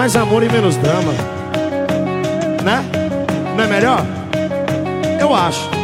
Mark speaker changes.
Speaker 1: mais amor e menos drama, né? Não é melhor? Eu acho.